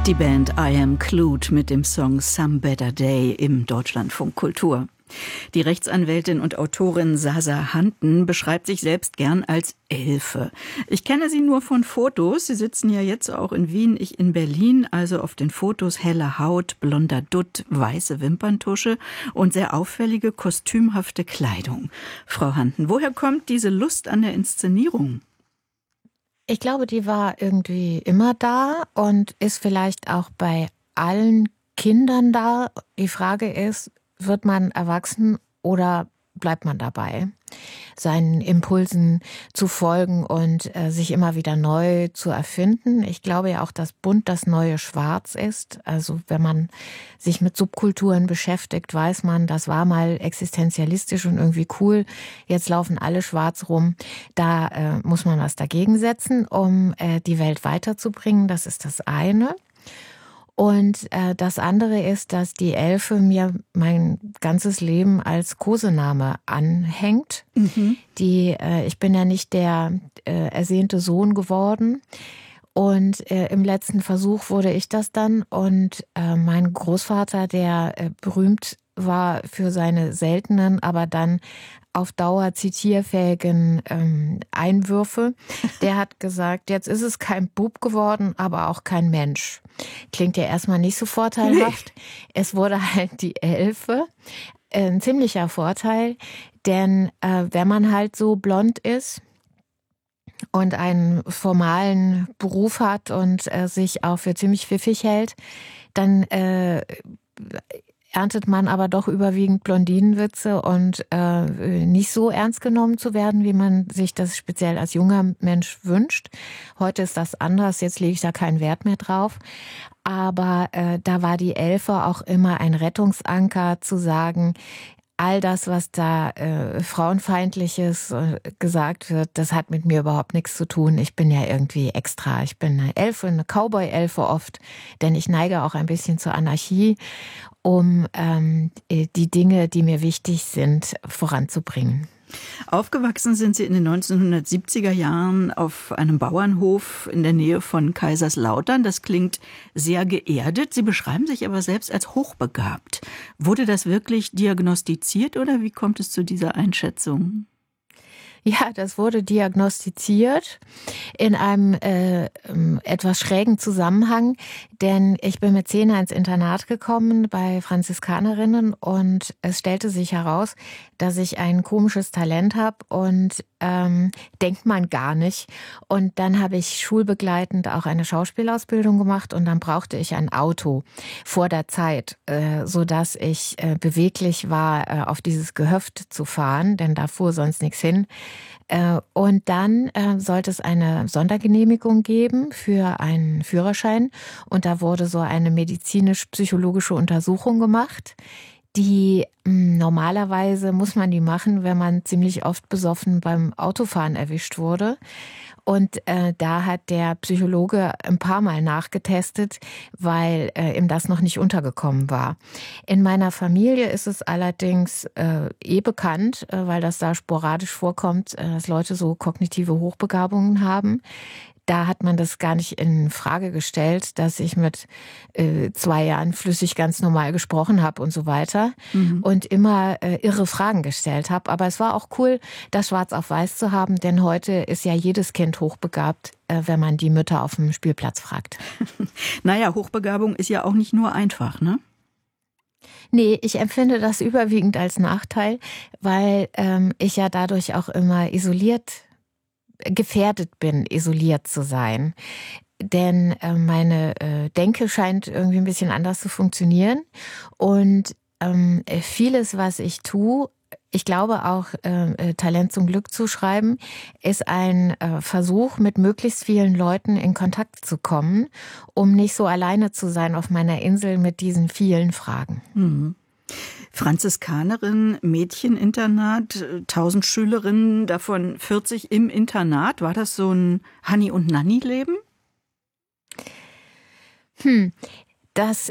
Die Band I Am Clued mit dem Song Some Better Day im Deutschlandfunk Kultur. Die Rechtsanwältin und Autorin Sasa Hanten beschreibt sich selbst gern als Elfe. Ich kenne sie nur von Fotos. Sie sitzen ja jetzt auch in Wien, ich in Berlin. Also auf den Fotos helle Haut, blonder Dutt, weiße Wimperntusche und sehr auffällige, kostümhafte Kleidung. Frau Hanten, woher kommt diese Lust an der Inszenierung? Ich glaube, die war irgendwie immer da und ist vielleicht auch bei allen Kindern da. Die Frage ist, wird man erwachsen oder bleibt man dabei, seinen Impulsen zu folgen und sich immer wieder neu zu erfinden? Ich glaube ja auch, dass bunt das neue Schwarz ist. Also wenn man sich mit Subkulturen beschäftigt, weiß man, das war mal existenzialistisch und irgendwie cool. Jetzt laufen alle schwarz rum. Da muss man was dagegen setzen, um die Welt weiterzubringen. Das ist das eine. Und das andere ist, dass die Elfe mir mein ganzes Leben als Kosename anhängt. Mhm. Ich bin ja nicht der ersehnte Sohn geworden. Und im letzten Versuch wurde ich das dann. Und mein Großvater, der berühmt war für seine seltenen, aber dann auf Dauer zitierfähigen Einwürfe, der hat gesagt, jetzt ist es kein Bub geworden, aber auch kein Mensch. Klingt ja erstmal nicht so vorteilhaft. Nee. Es wurde halt die Elfe. Ein ziemlicher Vorteil, denn wenn man halt so blond ist und einen formalen Beruf hat und sich auch für ziemlich pfiffig hält, dann erntet man aber doch überwiegend Blondinenwitze und nicht so ernst genommen zu werden, wie man sich das speziell als junger Mensch wünscht. Heute ist das anders, jetzt lege ich da keinen Wert mehr drauf. Aber da war die Elfe auch immer ein Rettungsanker, zu sagen, all das, was da Frauenfeindliches gesagt wird, das hat mit mir überhaupt nichts zu tun. Ich bin ja irgendwie extra. Ich bin eine Elfe, eine Cowboy-Elfe oft, denn ich neige auch ein bisschen zur Anarchie, um die Dinge, die mir wichtig sind, voranzubringen. Aufgewachsen sind Sie in den 1970er Jahren auf einem Bauernhof in der Nähe von Kaiserslautern. Das klingt sehr geerdet. Sie beschreiben sich aber selbst als hochbegabt. Wurde das wirklich diagnostiziert oder wie kommt es zu dieser Einschätzung? Ja, das wurde diagnostiziert in einem etwas schrägen Zusammenhang, denn ich bin mit 10 ins Internat gekommen bei Franziskanerinnen und es stellte sich heraus, dass ich ein komisches Talent habe und denkt man gar nicht. Und dann habe ich schulbegleitend auch eine Schauspielausbildung gemacht und dann brauchte ich ein Auto vor der Zeit, sodass ich beweglich war, auf dieses Gehöft zu fahren, denn da fuhr sonst nichts hin. Und dann sollte es eine Sondergenehmigung geben für einen Führerschein. Und da wurde so eine medizinisch-psychologische Untersuchung gemacht. Die normalerweise muss man die machen, wenn man ziemlich oft besoffen beim Autofahren erwischt wurde. Und da hat der Psychologe ein paar Mal nachgetestet, weil ihm das noch nicht untergekommen war. In meiner Familie ist es allerdings bekannt, weil das da sporadisch vorkommt, dass Leute so kognitive Hochbegabungen haben. Da hat man das gar nicht in Frage gestellt, dass ich mit 2 Jahren flüssig ganz normal gesprochen habe und so weiter und immer irre Fragen gestellt habe. Aber es war auch cool, das schwarz auf weiß zu haben, denn heute ist ja jedes Kind hochbegabt, wenn man die Mütter auf dem Spielplatz fragt. Naja, Hochbegabung ist ja auch nicht nur einfach, ne? Nee, ich empfinde das überwiegend als Nachteil, weil ich ja dadurch auch immer gefährdet bin, isoliert zu sein. Denn meine Denke scheint irgendwie ein bisschen anders zu funktionieren. Und vieles, was ich tue, ich glaube auch Talent zum Glück zu schreiben, ist ein Versuch, mit möglichst vielen Leuten in Kontakt zu kommen, um nicht so alleine zu sein auf meiner Insel mit diesen vielen Fragen. Mhm. Franziskanerin, Mädcheninternat, 1000 Schülerinnen, davon 40 im Internat. War das so ein Hanni- und Nanni-Leben? Das